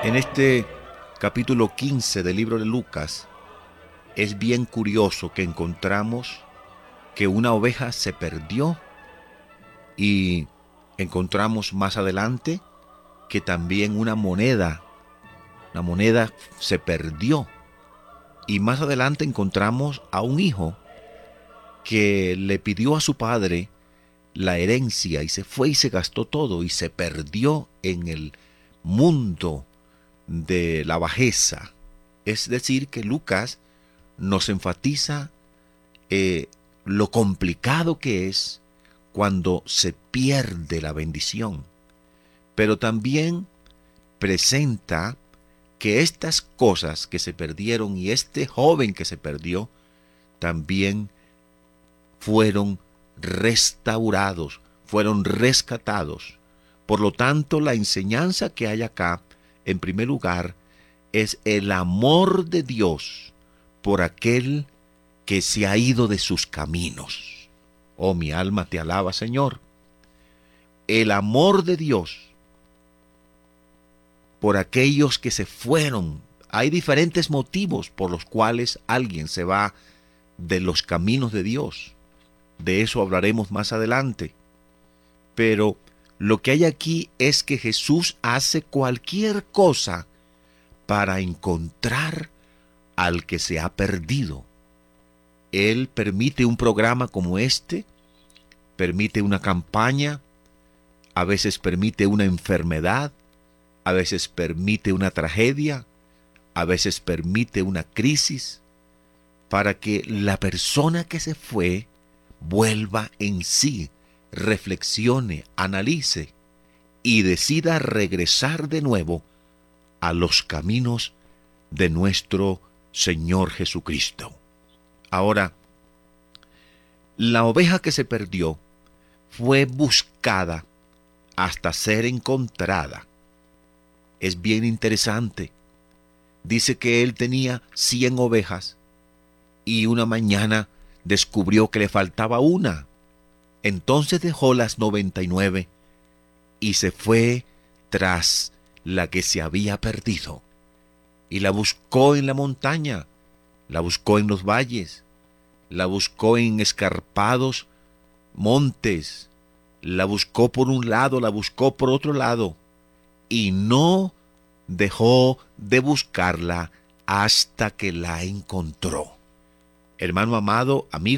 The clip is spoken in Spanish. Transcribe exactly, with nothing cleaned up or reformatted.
En este capítulo quince del libro de Lucas es bien curioso que encontramos que una oveja se perdió y encontramos más adelante que también una moneda, la moneda se perdió. Y más adelante encontramos a un hijo que le pidió a su padre la herencia y se fue y se gastó todo y se perdió en el mundo de la bajeza. Es decir, que Lucas nos enfatiza eh, lo complicado que es cuando se pierde la bendición, pero también presenta que estas cosas que se perdieron y este joven que se perdió también fueron restaurados, fueron rescatados. Por lo tanto, la enseñanza que hay acá, en primer lugar, es el amor de Dios por aquel que se ha ido de sus caminos. Oh, mi alma te alaba, Señor. El amor de Dios por aquellos que se fueron. Hay diferentes motivos por los cuales alguien se va de los caminos de Dios. De eso hablaremos más adelante. Pero lo que hay aquí es que Jesús hace cualquier cosa para encontrar al que se ha perdido. Él permite un programa como este, permite una campaña, a veces permite una enfermedad, a veces permite una tragedia, a veces permite una crisis, para que la persona que se fue vuelva en sí, reflexione, analice y decida regresar de nuevo a los caminos de nuestro Señor Jesucristo. Ahora, la oveja que se perdió fue buscada hasta ser encontrada. Es bien interesante. Dice que él tenía cien ovejas y una mañana descubrió que le faltaba una. Entonces dejó las noventa y nueve y se fue tras la que se había perdido. Y la buscó en la montaña, la buscó en los valles, la buscó en escarpados montes, la buscó por un lado, la buscó por otro lado, y no dejó de buscarla hasta que la encontró. Hermano amado, amigo,